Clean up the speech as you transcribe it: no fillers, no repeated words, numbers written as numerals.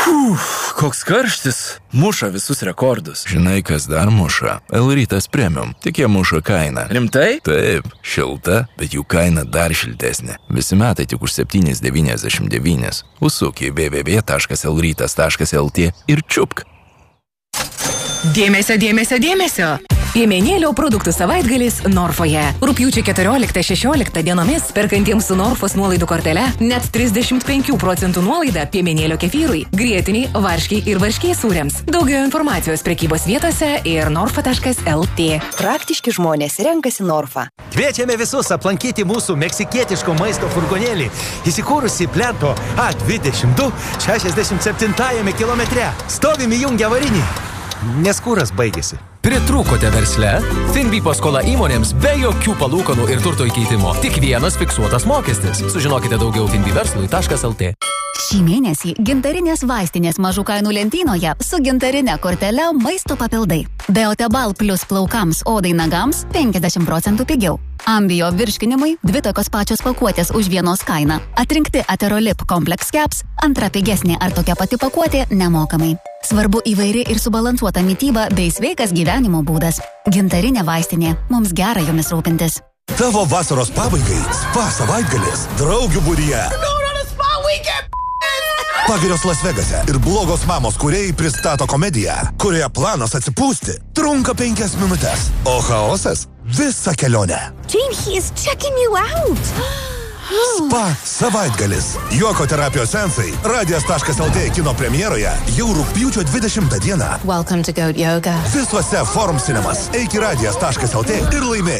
Koks karštis, muša visus rekordus. Žinai, kas dar muša? L-Rytas Premium, tik jie muša kainą. Rimtai? Taip, šilta, bet jų kaina dar šiltesnė. Visi metai tik už 7,99. Užsuk į www.lrytas.lt ir čiupk. Dėmesio, dėmesio, dėmesio! Piemenėlio produktų savaitgalis Norfoje. Rugpjūčio 14-16 dienomis perkantiems su Norfos nuolaidų kortele net 35% nuolaida piemenėlio kefyrui, grietiniai, varškiai ir varškiai sūriams. Daugiau informacijos prekybos vietose ir norfa.lt. Praktiški žmonės renkasi Norfą. Kviečiame visus aplankyti mūsų meksikietiško maisto furgonėlį, įsikūrusi plento A22 67 kilometre. Stovim įjungę avarinį, nes kuras baigėsi. Pritrūkote versle? Finbi paskola įmonėms be jokių palūkanų ir turto įkeitimo. Tik vienas fiksuotas mokestis. Sužinokite daugiau finbiverslui.lt. Šį mėnesį gintarinės vaistinės mažų kainų lentynoje su gintarine kortele maisto papildai. Beotebal plus plaukams, odai, nagams 50% pigiau. Ambio virškinimui 2 tokios pačios pakuotės už vienos kainą. Atrinkti Aterolip Complex Caps, antra pigesnė ar tokia pati pakuotė nemokamai. Svarbu įvairi ir subalansuota mityba bei sveikas gyvenimo būdas. Gintarinė vaistinė. Mums gera jomis rūpintis. Tavo vasaros pabaigai spa savaitgalis draugių būryje. Pagirios Las Vegase ir blogos mamos kūrėjai pristato komediją, kurioje planas atsipūsti trunka 5 minutes, o chaosas visą kelionę. Jane, he is checking you out. Spa savaitgalis. Juoko terapijos seansai radijas.lt kino premjeroje jau rugpjūčio 20 dieną. Welcome to Goat Yoga. Visuose Forum Cinemas. Eik į radijas.lt ir laimėk